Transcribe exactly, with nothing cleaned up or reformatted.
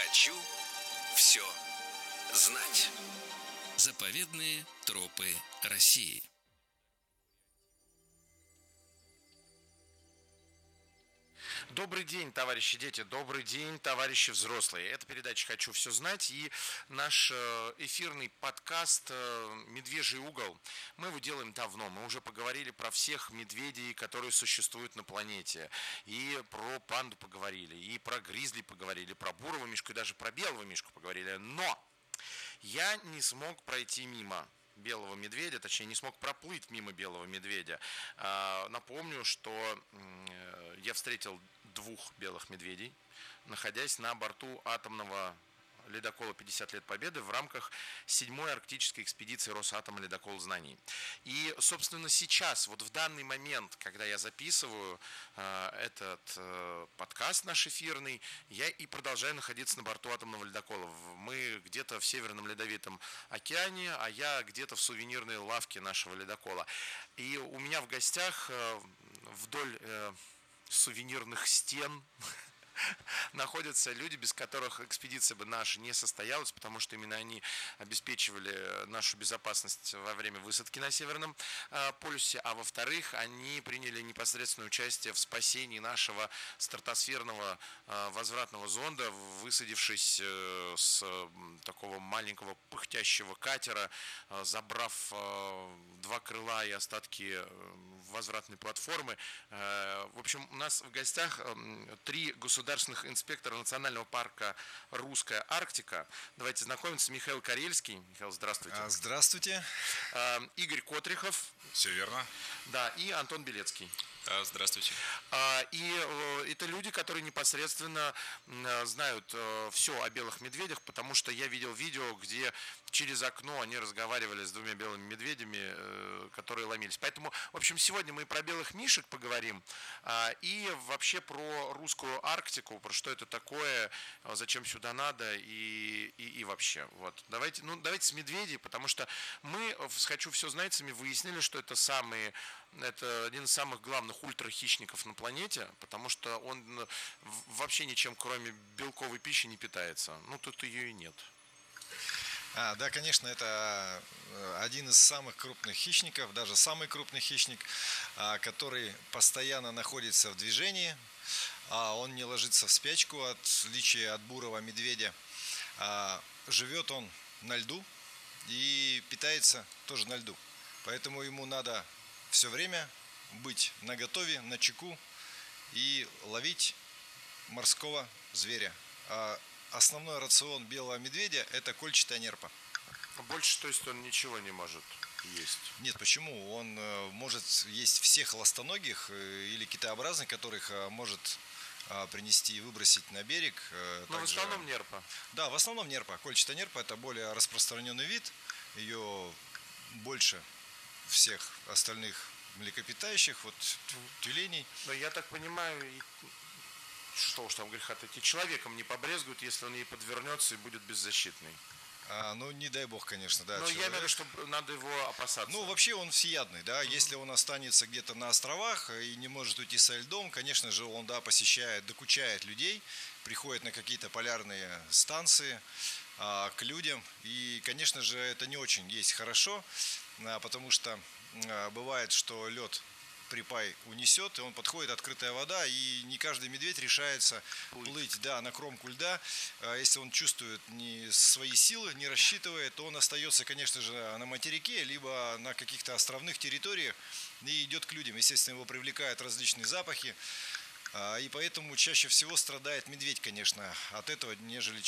Хочу все знать. Заповедные тропы России. Добрый день, товарищи дети, добрый день, товарищи взрослые. Это передача «Хочу все знать» и наш эфирный подкаст «Медвежий угол». Мы его делаем давно, мы уже поговорили про всех медведей, которые существуют на планете. И про панду поговорили, и про гризли поговорили, про бурого мишку, и даже про белого мишку поговорили. Но я не смог пройти мимо белого медведя, точнее не смог проплыть мимо белого медведя. Напомню, что я встретил двух белых медведей, находясь на борту атомного ледокола «пятьдесят лет Победы» в рамках седьмой арктической экспедиции Росатома «Ледокол знаний». И, собственно, сейчас, вот в данный момент, когда я записываю э, этот э, подкаст наш эфирный, я и продолжаю находиться на борту атомного ледокола. Мы где-то в Северном Ледовитом океане, а я где-то в сувенирной лавке нашего ледокола. И у меня в гостях э, вдоль э, сувенирных стен находятся люди, без которых экспедиция бы наша не состоялась, потому что именно они обеспечивали нашу безопасность во время высадки на Северном полюсе, а во-вторых, они приняли непосредственное участие в спасении нашего стратосферного возвратного зонда, высадившись с такого маленького пыхтящего катера, забрав два крыла и остатки возвратной платформы. В общем, у нас в гостях три государственных инспектора национального парка «Русская Арктика». Давайте знакомиться. Михаил Карельский. Михаил, здравствуйте. Здравствуйте. Игорь Котрихов. Все верно. Да, и Антон Белецкий. Здравствуйте. И это люди, которые непосредственно знают все о белых медведях, потому что я видел видео, где через окно они разговаривали с двумя белыми медведями, которые ломились. Поэтому, в общем, сегодня мы про белых мишек поговорим и вообще про русскую Арктику, про что это такое, зачем сюда надо и, и, и вообще. Вот. Давайте, ну, давайте с медведей, потому что мы в «Хочу все знать» сами выяснили, что это самые, это один из самых главных ультрахищников на планете, потому что он вообще ничем, кроме белковой пищи, не питается. Ну, тут ее и нет. А, да, конечно, это один из самых крупных хищников, даже самый крупный хищник, который постоянно находится в движении. Он не ложится в спячку, в отличие от бурого медведя. Живет он на льду и питается тоже на льду. Поэтому ему надо все время быть наготове, начеку и ловить морского зверя. А основной рацион белого медведя – это кольчатая нерпа. Больше, то есть, он ничего не может есть? Нет, почему? Он может есть всех ластоногих или китообразных, которых может принести и выбросить на берег. Но Также... в основном нерпа. Да, в основном нерпа. Кольчатая нерпа – это более распространенный вид. Ее больше всех остальных млекопитающих, вот тюленей. Но я так понимаю, что уж там греха таки, человеком не побрезгуют, если он ей подвернется и будет беззащитный. А, ну, не дай бог, конечно, да. Но я имею в виду, что надо его опасаться. Ну, вообще он всеядный, да. Mm-hmm. Если он останется где-то на островах и не может уйти со льдом, конечно же, он, да, посещает, докучает людей, приходит на какие-то полярные станции а, к людям. И, конечно же, это не очень есть хорошо, а, потому что а, бывает, что лед припай унесет, и он подходит, открытая вода, и не каждый медведь решается плыть, плыть да, на кромку льда. Если он чувствует не свои силы, не рассчитывает, то он остается, конечно же, на материке, либо на каких-то островных территориях и идет к людям. Естественно, его привлекают различные запахи, и поэтому чаще всего страдает медведь, конечно, от этого, нежели